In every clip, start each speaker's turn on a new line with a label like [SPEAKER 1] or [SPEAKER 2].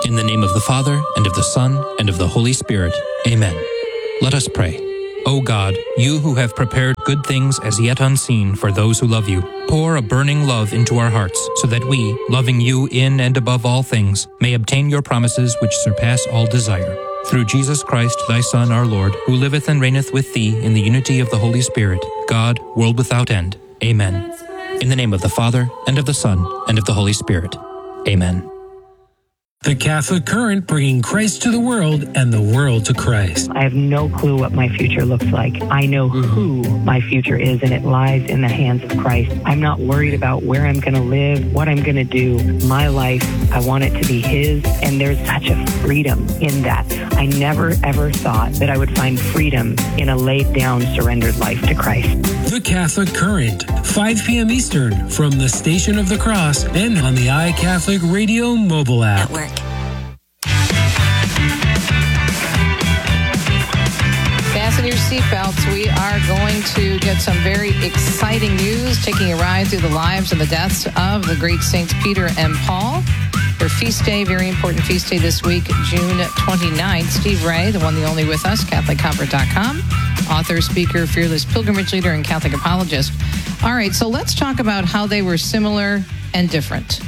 [SPEAKER 1] In the name of the Father, and of the Son, and of the Holy Spirit. Amen. Let us pray. O God, you who have prepared good things as yet unseen for those who love you, pour a burning love into our hearts, so that we, loving you in and above all things, may obtain your promises which surpass all desire. Through Jesus Christ, thy Son, our Lord, who liveth and reigneth with thee in the unity of the Holy Spirit, God, world without end. Amen. In the name of the Father, and of the Son, and of the Holy Spirit. Amen.
[SPEAKER 2] The Catholic Current, bringing Christ to the world and the world to Christ.
[SPEAKER 3] I have no clue what my future looks like. I know who my future is, and it lies in the hands of Christ. I'm not worried about where I'm going to live, what I'm going to do. My life, I want it to be His, and there's such a freedom in that. I never, ever thought that I would find freedom in a laid-down, surrendered life to Christ.
[SPEAKER 2] The Catholic Current, 5 p.m. Eastern, from the Station of the Cross and on the iCatholic Radio mobile app.
[SPEAKER 4] Fasten your seatbelts. We are going to get some very exciting news, taking a ride through the lives and the deaths of the great Saints Peter and Paul. Their feast day, very important feast day this week, June 29th. Steve Ray, the one, the only with us, CatholicComfort.com. Author, speaker, fearless pilgrimage leader, and Catholic apologist. All right, so let's talk about how they were similar and different.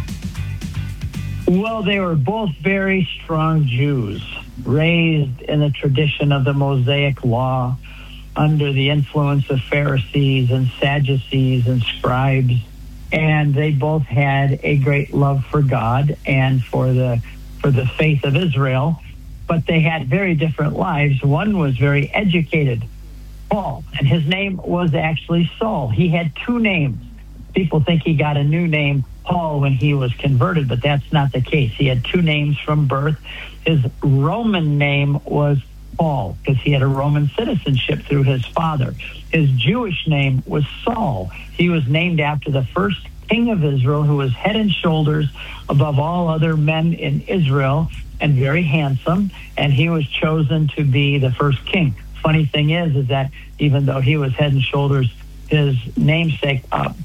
[SPEAKER 5] Well, they were both very strong Jews, raised in the tradition of the Mosaic Law, under the influence of Pharisees and Sadducees and scribes. And they both had a great love for God and for the faith of Israel, but they had very different lives. One was very educated, Paul, and his name was actually Saul. He had two names. People think he got a new name, Paul, when he was converted, but that's not the case. He had two names from birth. His Roman name was Paul because he had a Roman citizenship through his father. His Jewish name was Saul. He was named after the first king of Israel, who was head and shoulders above all other men in Israel and very handsome, and he was chosen to be the first king. Funny thing is that even though he was head and shoulders, his namesake,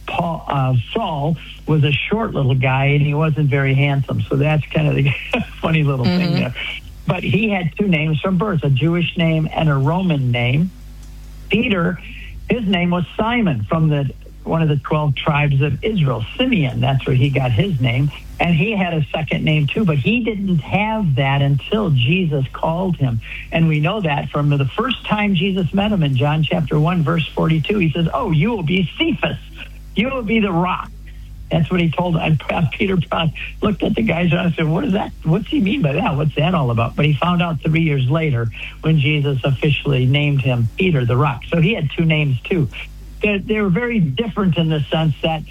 [SPEAKER 5] Saul, was a short little guy, and he wasn't very handsome. So that's kind of the funny little thing there. But he had two names from birth, a Jewish name and a Roman name. Peter, his name was Simon, from one of the 12 tribes of Israel, Simeon. That's where he got his name. And he had a second name too, but he didn't have that until Jesus called him. And we know that from the first time Jesus met him in John chapter 1, verse 42. He says, "Oh, you will be Cephas. You will be the rock." That's what he told him. Peter looked at the guys and said, "What is that? What's he mean by that? What's that all about?" But he found out 3 years later when Jesus officially named him Peter the Rock. So he had two names too. They were very different in the sense that,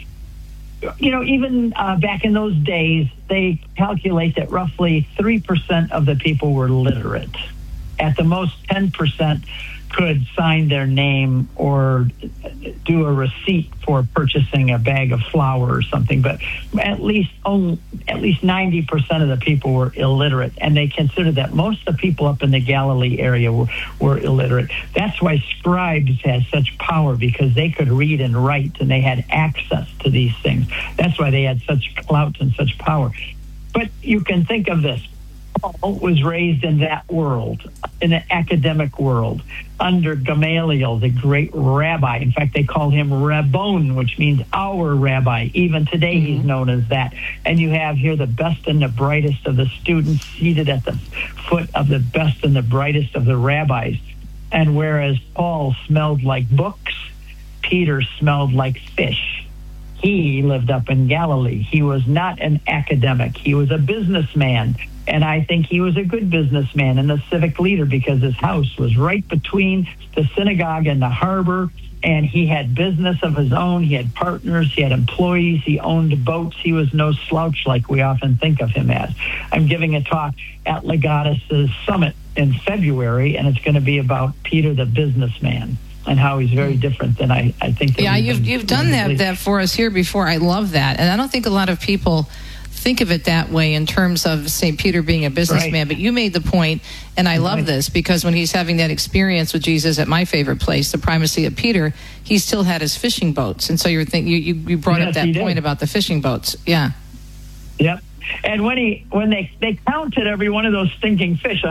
[SPEAKER 5] even back in those days, they calculate that roughly 3% of the people were literate. At the most, 10% could sign their name or do a receipt for purchasing a bag of flour or something, but at least 90% of the people were illiterate, and they considered that most of the people up in the Galilee area were illiterate. That's why scribes had such power, because they could read and write, and they had access to these things. That's why they had such clout and such power. But you can think of this. Paul was raised in that world, in the academic world, under Gamaliel, the great rabbi. In fact, they called him Rabbon, which means our rabbi. Even today, he's known as that. And you have here the best and the brightest of the students seated at the foot of the best and the brightest of the rabbis. And whereas Paul smelled like books, Peter smelled like fish. He lived up in Galilee. He was not an academic. He was a businessman. And I think he was a good businessman and a civic leader, because his house was right between the synagogue and the harbor, and he had business of his own. He had partners. He had employees. He owned boats. He was no slouch like we often think of him as. I'm giving a talk at Legatus' summit in February, and it's going to be about Peter the businessman and how he's very different than I think.
[SPEAKER 4] Yeah, you've done that for us here before. I love that. And I don't think a lot of people think of it that way in terms of St. Peter being a businessman, right. But you made the point, and I love this, because when he's having that experience with Jesus at my favorite place, the primacy of Peter, he still had his fishing boats. And so you brought up that point about the fishing boats. Yeah.
[SPEAKER 5] Yep. And when they counted every one of those stinking fish,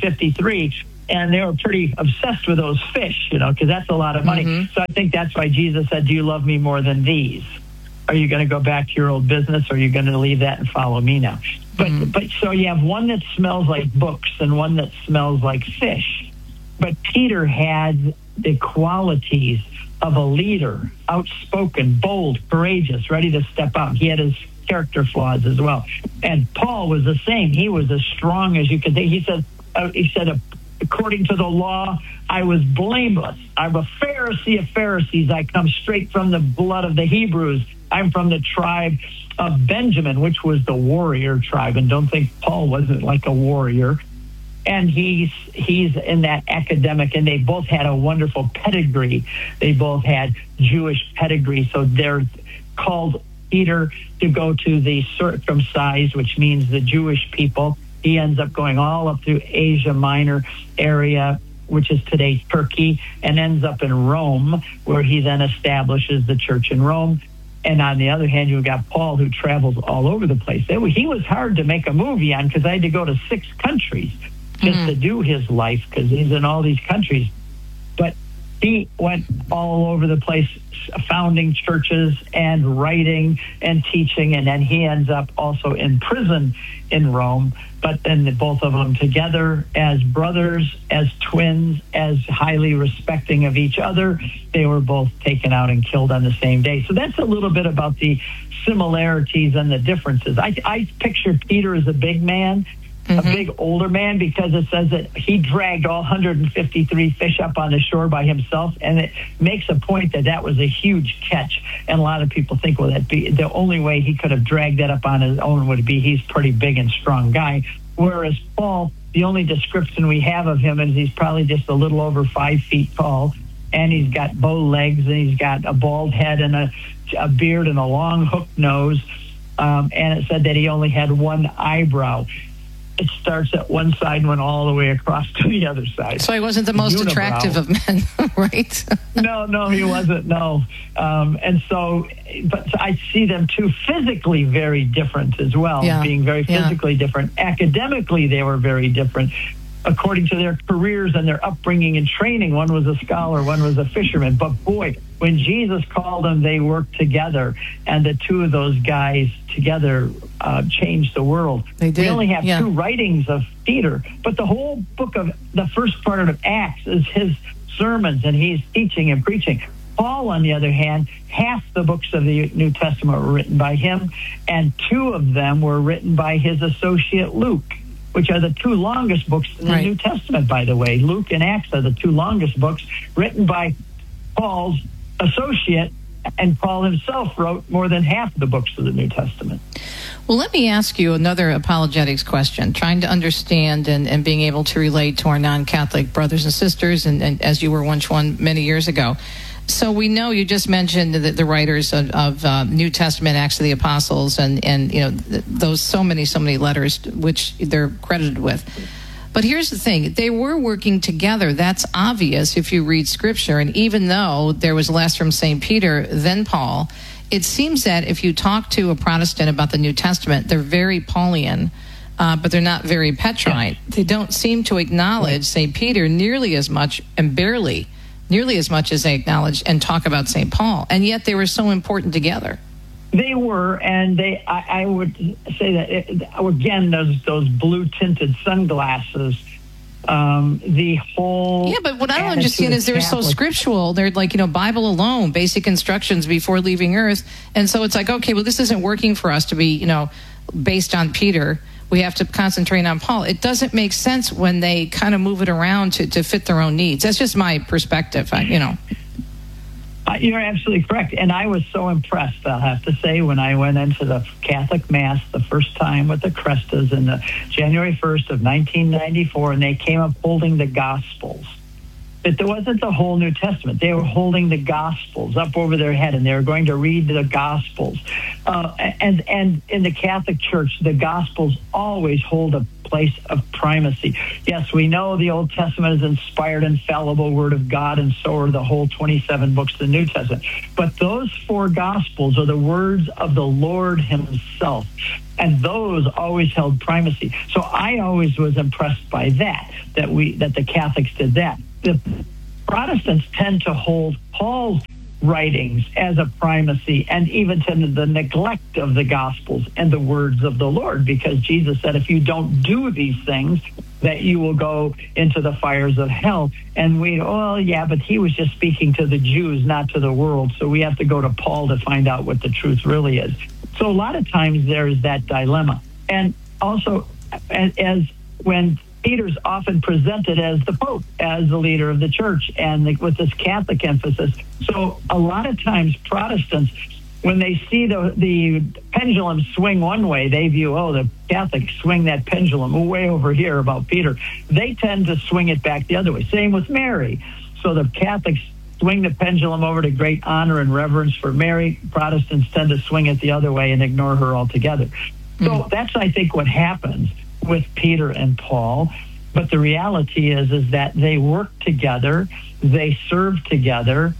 [SPEAKER 5] 153, and they were pretty obsessed with those fish, because that's a lot of money. So I think that's why Jesus said, "Do you love me more than these? Are you going to go back to your old business, or are you going to leave that and follow me now?" But so you have one that smells like books and one that smells like fish. But Peter had the qualities of a leader, outspoken, bold, courageous, ready to step up. He had his character flaws as well. And Paul was the same. He was as strong as you could think. He said, according to the law, I was blameless. I'm a Pharisee of Pharisees. I come straight from the blood of the Hebrews. I'm from the tribe of Benjamin, which was the warrior tribe. And don't think Paul wasn't like a warrior. And he's in that academic, and they both had a wonderful pedigree. They both had Jewish pedigree. So they're called Peter to go to the circumcised, which means the Jewish people. He ends up going all up through Asia Minor area, which is today Turkey, and ends up in Rome, where he then establishes the church in Rome. And on the other hand, you've got Paul, who travels all over the place. He was hard to make a movie on, because I had to go to 6 countries just to do his life, because he's in all these countries. But he went all over the place, founding churches and writing and teaching, and then he ends up also in prison in Rome. But then both of them together as brothers, as twins, as highly respecting of each other, they were both taken out and killed on the same day. So that's a little bit about the similarities and the differences. I picture Peter as a big man, a big older man, because it says that he dragged all 153 fish up on the shore by himself, and it makes a point that was a huge catch. And a lot of people think, well, that'd be the only way he could have dragged that up on his own would be he's a pretty big and strong guy. Whereas Paul, the only description we have of him is he's probably just a little over 5 feet tall, and he's got bow legs, and he's got a bald head and a beard and a long hooked nose. And it said that he only had one eyebrow. It starts at one side and went all the way across to the other side. So
[SPEAKER 4] he wasn't the most attractive of men, right?
[SPEAKER 5] No, he wasn't, no. And so, but I see them two physically very different as well, being very physically different. Academically, they were very different. According to their careers and their upbringing and training, one was a scholar, one was a fisherman. But boy, when Jesus called them, they worked together, and the two of those guys together changed the world.
[SPEAKER 4] They did.
[SPEAKER 5] We only have 2 writings of Peter, but the whole book of the first part of Acts is his sermons, and he's teaching and preaching. Paul, on the other hand, half the books of the New Testament were written by him, and 2 of them were written by his associate Luke, which are the 2 longest books in the New Testament, by the way. Luke and Acts are the 2 longest books written by Paul's associate, and Paul himself wrote more than half of the books of the New Testament.
[SPEAKER 4] Well, let me ask you another apologetics question, trying to understand and being able to relate to our non-Catholic brothers and sisters, and as you were once one many years ago. So we know you just mentioned the writers of New Testament, Acts of the Apostles, and those so many letters which they're credited with. But here's the thing. They were working together. That's obvious if you read Scripture. And even though there was less from St. Peter than Paul, it seems that if you talk to a Protestant about the New Testament, they're very Paulian, but they're not very Petrine. They don't seem to acknowledge St. Peter nearly as much, and barely nearly as much as they acknowledge and talk about St. Paul. And yet they were so important together.
[SPEAKER 5] They were, and I would say that, again, those blue-tinted sunglasses, the whole...
[SPEAKER 4] Yeah, but what I don't understand is they're so scriptural. They're like, Bible alone, basic instructions before leaving Earth. And so it's like, okay, well, this isn't working for us to be, based on Peter. We have to concentrate on Paul. It doesn't make sense when they kind of move it around to fit their own needs. That's just my perspective,
[SPEAKER 5] You're absolutely correct. And I was so impressed, I'll have to say, when I went into the Catholic Mass the first time with the Crestas in the January 1st of 1994, and they came up holding the Gospels. that there wasn't the whole New Testament. They were holding the Gospels up over their head, and they were going to read the Gospels. And in the Catholic Church, the Gospels always hold a place of primacy. Yes, we know the Old Testament is inspired, infallible Word of God, and so are the whole 27 books of the New Testament. But those 4 Gospels are the words of the Lord himself, and those always held primacy. So I always was impressed by that the Catholics did that. The Protestants tend to hold Paul's writings as a primacy, and even to the neglect of the Gospels and the words of the Lord, because Jesus said, if you don't do these things, that you will go into the fires of hell. And but he was just speaking to the Jews, not to the world. So we have to go to Paul to find out what the truth really is. So a lot of times there's that dilemma. And also, as when Peter's often presented as the Pope, as the leader of the church, and with this Catholic emphasis. So a lot of times Protestants, when they see the pendulum swing one way, they view, the Catholics swing that pendulum way over here about Peter. They tend to swing it back the other way. Same with Mary. So the Catholics swing the pendulum over to great honor and reverence for Mary. Protestants tend to swing it the other way and ignore her altogether. So that's, I think, what happens with Peter and Paul. But the reality is that they worked together, they served together.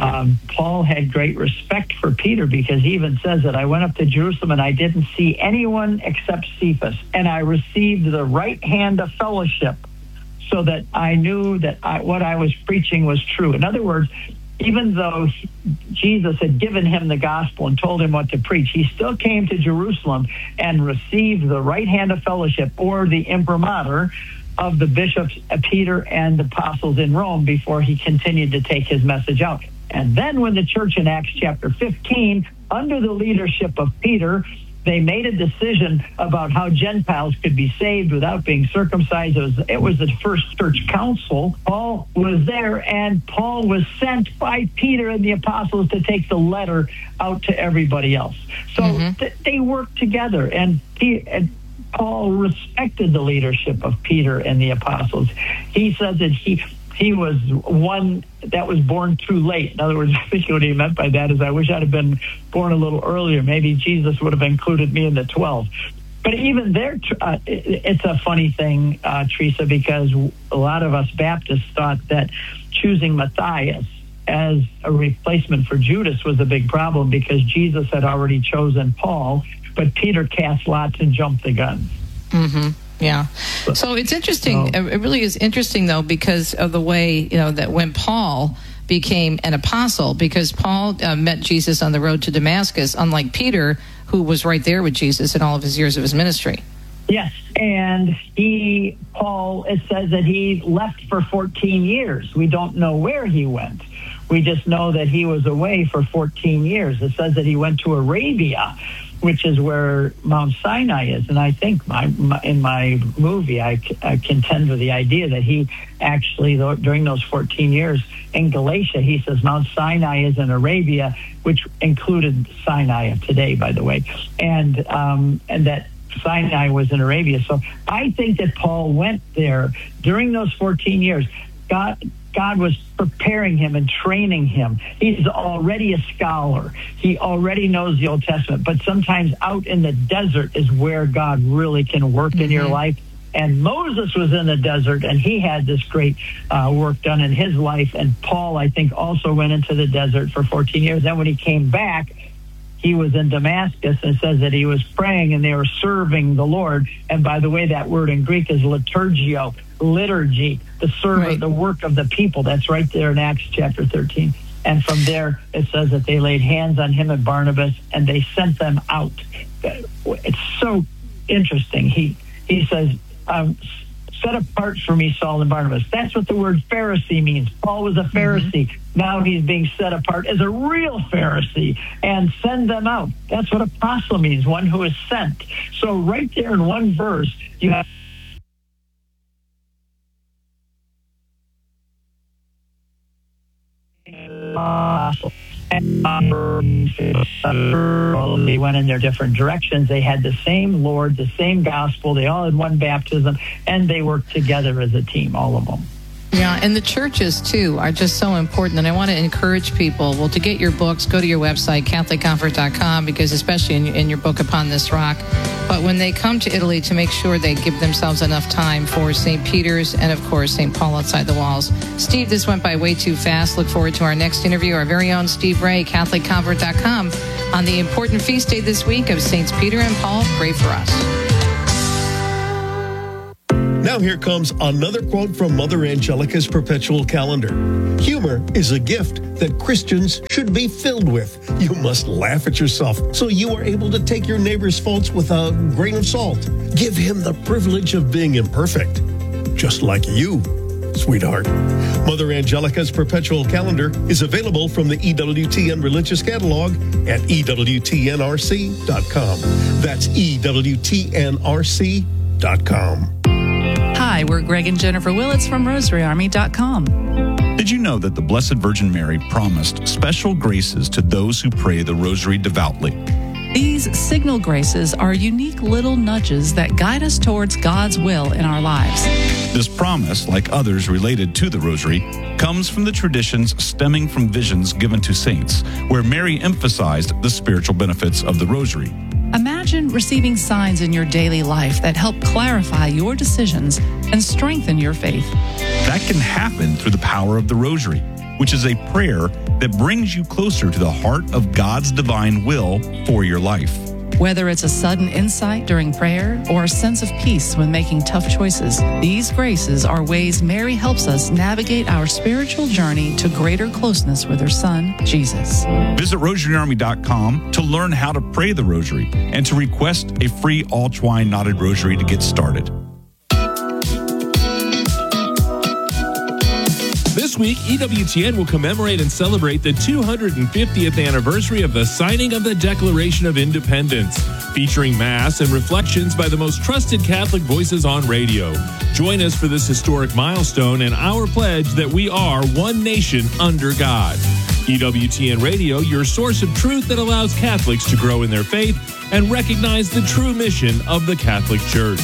[SPEAKER 5] Paul had great respect for Peter, because he even says that I went up to Jerusalem and I didn't see anyone except Cephas, and I received the right hand of fellowship, so that I knew that what I was preaching was true. In other words, even though Jesus had given him the gospel and told him what to preach, he still came to Jerusalem and received the right hand of fellowship, or the imprimatur of the bishops, Peter and the apostles in Rome, before he continued to take his message out. And then when the church in Acts chapter 15, under the leadership of Peter, they made a decision about how Gentiles could be saved without being circumcised. It was the first church council. Paul was there, and Paul was sent by Peter and the apostles to take the letter out to everybody else. So they worked together, and Paul respected the leadership of Peter and the apostles. He said that he was one that was born too late. In other words, I think what he meant by that is, I wish I'd have been born a little earlier. Maybe Jesus would have included me in the 12. But even there, it's a funny thing, Teresa, because a lot of us Baptists thought that choosing Matthias as a replacement for Judas was a big problem, because Jesus had already chosen Paul, but Peter cast lots and jumped the gun.
[SPEAKER 4] Yeah. So it's interesting. It really is interesting, though, because of the way, that when Paul became an apostle, because Paul met Jesus on the road to Damascus, unlike Peter, who was right there with Jesus in all of his years of his ministry.
[SPEAKER 5] Yes. And Paul, it says that he left for 14 years. We don't know where he went. We just know that he was away for 14 years. It says that he went to Arabia, which is where Mount Sinai is. And I think in my movie, I contend with the idea that he actually, during those 14 years in Galatia, he says Mount Sinai is in Arabia, which included Sinai of today, by the way, and that Sinai was in Arabia. So I think that Paul went there during those 14 years. God was preparing him and training him. He's already a scholar. He already knows the Old Testament. But sometimes out in the desert is where God really can work in your life. And Moses was in the desert, and he had this great work done in his life. And Paul, I think, also went into the desert for 14 years. Then when he came back, he was in Damascus, and it says that he was praying and they were serving the Lord. And by the way, that word in Greek is liturgio, liturgy, the servant, the work of the people. That's right there in Acts chapter 13. And from there, it says that they laid hands on him and Barnabas, and they sent them out. It's so interesting. He says, set apart for me Saul and Barnabas. That's what the word Pharisee means. Paul was a Pharisee. Now he's being set apart as a real Pharisee, and send them out. That's what apostle means, one who is sent. So right there in one verse, you have they went in their different directions. They had the same Lord, the same gospel. They all had one baptism, and they worked together as a team, all of them.
[SPEAKER 4] Yeah, and the churches, too, are just so important. And I want to encourage people, well, to get your books, go to your website, CatholicComfort.com, because especially in your book, Upon This Rock. But when they come to Italy, to make sure they give themselves enough time for St. Peter's and, of course, St. Paul outside the walls. Steve, this went by way too fast. Look forward to our next interview. Our very own Steve Ray, CatholicComfort.com, on the important feast day this week of Saints Peter and Paul. Pray for us.
[SPEAKER 6] Now here comes another quote from Mother Angelica's perpetual calendar. Humor is a gift that Christians should be filled with. You must laugh at yourself so you are able to take your neighbor's faults with a grain of salt. Give him the privilege of being imperfect, just like you, sweetheart. Mother Angelica's perpetual calendar is available from the EWTN Religious Catalog at EWTNRC.com. That's EWTNRC.com.
[SPEAKER 7] Hi, we're Greg and Jennifer Willits from RosaryArmy.com.
[SPEAKER 8] Did you know that the Blessed Virgin Mary promised special graces to those who pray the Rosary devoutly?
[SPEAKER 7] These signal graces are unique little nudges that guide us towards God's will in our lives.
[SPEAKER 8] This promise, like others related to the Rosary, comes from the traditions stemming from visions given to saints, where Mary emphasized the spiritual benefits of the Rosary.
[SPEAKER 7] Imagine receiving signs in your daily life that help clarify your decisions and strengthen your faith.
[SPEAKER 8] That can happen through the power of the Rosary, which is a prayer that brings you closer to the heart of God's divine will for your life.
[SPEAKER 7] Whether it's a sudden insight during prayer or a sense of peace when making tough choices, these graces are ways Mary helps us navigate our spiritual journey to greater closeness with her Son, Jesus.
[SPEAKER 8] Visit RosaryArmy.com to learn how to pray the Rosary and to request a free all-twine knotted rosary to get started.
[SPEAKER 9] This week, EWTN will commemorate and celebrate the 250th anniversary of the signing of the Declaration of Independence, featuring Mass and reflections by the most trusted Catholic voices on radio. Join us for this historic milestone and our pledge that we are one nation under God. EWTN Radio, your source of truth that allows Catholics to grow in their faith and recognize the true mission of the Catholic Church.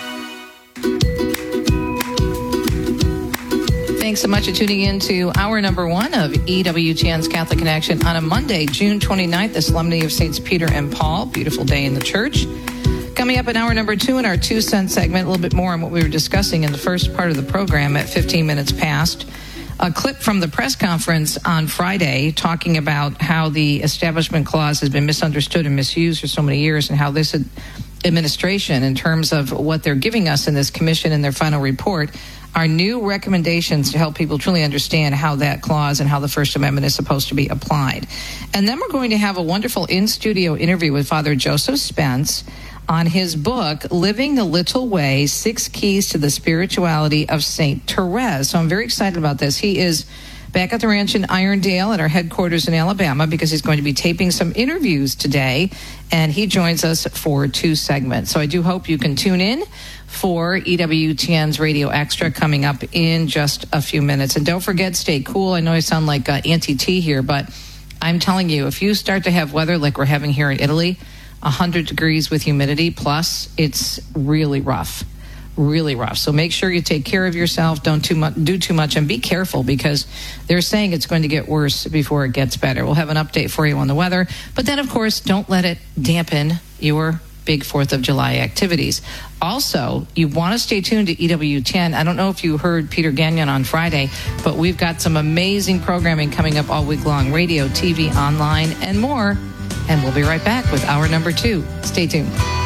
[SPEAKER 4] Thanks so much for tuning in to hour number one of EWTN's Catholic Connection on a Monday, June 29th, the Solemnity of Saints Peter and Paul. Beautiful day in the church. Coming up in hour number two in our 2 cent segment, a little bit more on what we were discussing in the first part of the program at 15 minutes past. A clip from the press conference on Friday talking about how the Establishment Clause has been misunderstood and misused for so many years, and how this administration, in terms of what they're giving us in this commission in their final report, are new recommendations to help people truly understand how that clause and how the First Amendment is supposed to be applied. And then we're going to have a wonderful in-studio interview with Father Joseph Spence on his book, Living the Little Way, 6 Keys to the Spirituality of St. Therese. So I'm very excited about this. He is back at the ranch in Irondale at our headquarters in Alabama because he's going to be taping some interviews today, and he joins us for 2 segments. So I do hope you can tune in for EWTN's Radio Extra coming up in just a few minutes. And don't forget, stay cool. I know I sound like Auntie T here, but I'm telling you, if you start to have weather like we're having here in Italy, 100 degrees with humidity plus, it's really rough. Really rough. So make sure you take care of yourself. Don't do too much, and be careful because they're saying it's going to get worse before it gets better. We'll have an update for you on the weather. But then, of course, don't let it dampen your big 4th of July activities. Also, you want to stay tuned to EWTN. I don't know if you heard Peter Gagnon on Friday, but we've got some amazing programming coming up all week long. Radio, TV, online, and more. And we'll be right back with hour number 2. Stay tuned.